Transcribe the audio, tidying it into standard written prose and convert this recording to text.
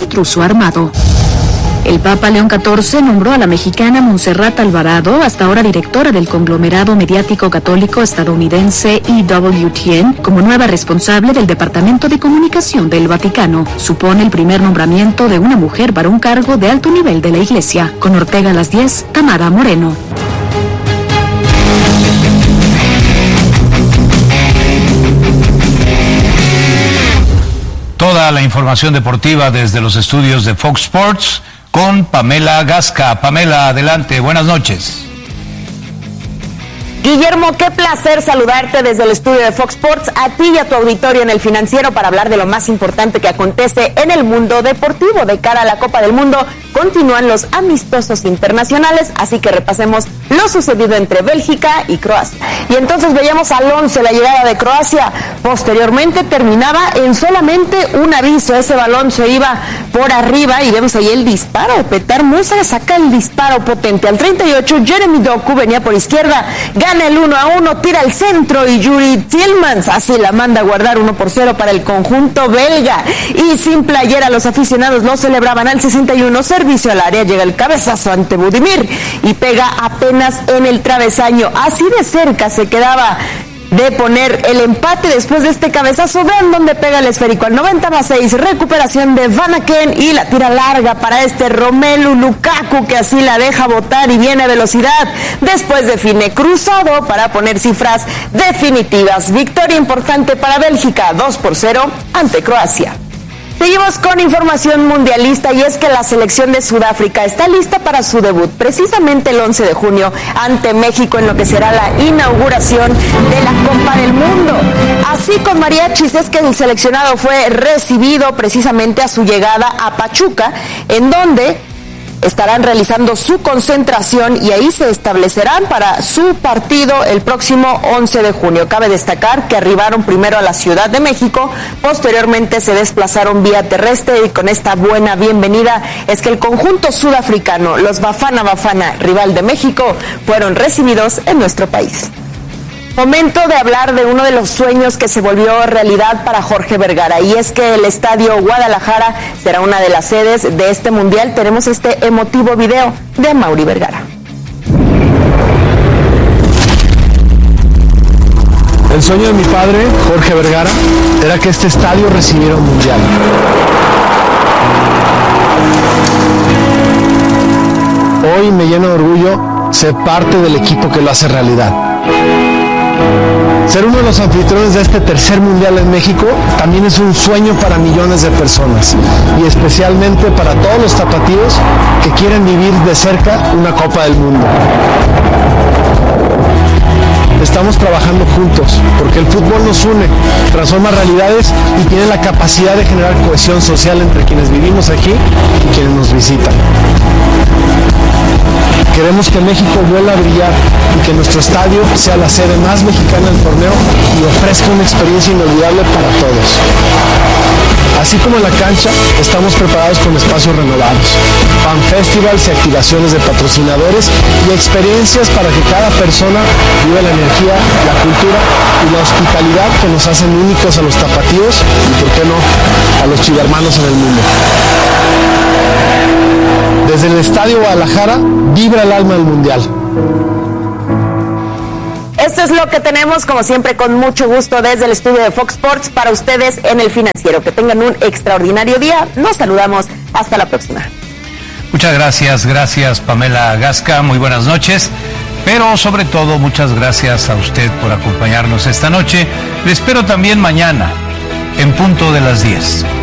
intruso armado. El Papa León XIV nombró a la mexicana Montserrat Alvarado, hasta ahora directora del conglomerado mediático católico estadounidense EWTN, como nueva responsable del Departamento de Comunicación del Vaticano. Supone el primer nombramiento de una mujer para un cargo de alto nivel de la Iglesia. Con Ortega a las 10, Tamara Moreno. Toda la información deportiva desde los estudios de Fox Sports con Pamela Gasca. Pamela, adelante, buenas noches. Guillermo, qué placer saludarte desde el estudio de Fox Sports, a ti y a tu auditorio en El Financiero, para hablar de lo más importante que acontece en el mundo deportivo. De cara a la Copa del Mundo, continúan los amistosos internacionales, así que repasemos lo sucedido entre Bélgica y Croacia. Y entonces veíamos al 11, la llegada de Croacia. Posteriormente terminaba en solamente un aviso. Ese balón se iba por arriba y vemos ahí el disparo. Petar Musa saca el disparo potente. Al 38, Jeremy Doku venía por izquierda, gana el 1-1, tira al centro y Yuri Tillmans así la manda a guardar 1-0 para el conjunto belga. Y sin playera, los aficionados lo celebraban. Al 61, servicio al área, llega el cabezazo ante Budimir y pega apenas en el travesaño. Así de cerca se quedaba de poner el empate después de este cabezazo. Vean dónde pega el esférico. Al 90+6, recuperación de Van Aken y la tira larga para Romelu Lukaku, que así la deja botar y viene a velocidad. Después define cruzado para poner cifras definitivas. Victoria importante para Bélgica, 2-0 ante Croacia. Seguimos con información mundialista, y es que la selección de Sudáfrica está lista para su debut precisamente el 11 de junio ante México en lo que será la inauguración de la Copa del Mundo. Así con mariachis es que el seleccionado fue recibido precisamente a su llegada a Pachuca, en donde estarán realizando su concentración y ahí se establecerán para su partido el próximo 11 de junio. Cabe destacar que arribaron primero a la Ciudad de México, posteriormente se desplazaron vía terrestre, y con esta buena bienvenida es que el conjunto sudafricano, los Bafana Bafana, rival de México, fueron recibidos en nuestro país. Momento de hablar de uno de los sueños que se volvió realidad para Jorge Vergara, y es que el Estadio Guadalajara será una de las sedes de este mundial. Tenemos este emotivo video de Mauri Vergara. El sueño de mi padre, Jorge Vergara, era que este estadio recibiera un mundial. Hoy me lleno de orgullo ser parte del equipo que lo hace realidad. Ser uno de los anfitriones de este tercer mundial en México también es un sueño para millones de personas, y especialmente para todos los tapatíos que quieren vivir de cerca una Copa del Mundo. Estamos trabajando juntos porque el fútbol nos une, transforma realidades y tiene la capacidad de generar cohesión social entre quienes vivimos aquí y quienes nos visitan. Queremos que México vuelva a brillar y que nuestro estadio sea la sede más mexicana del torneo y ofrezca una experiencia inolvidable para todos. Así como en la cancha, estamos preparados con espacios renovados, fan festivals y activaciones de patrocinadores y experiencias para que cada persona viva la energía, la cultura y la hospitalidad que nos hacen únicos a los tapatíos y, por qué no, a los chivermanos en el mundo. Desde el Estadio Guadalajara vibra el alma del mundial. Esto es lo que tenemos, como siempre, con mucho gusto desde el estudio de Fox Sports para ustedes en El Financiero. Que tengan un extraordinario día. Nos saludamos. Hasta la próxima. Muchas gracias Pamela Gasca. Muy buenas noches. Pero sobre todo, muchas gracias a usted por acompañarnos esta noche. Le espero también mañana, en punto de las 10.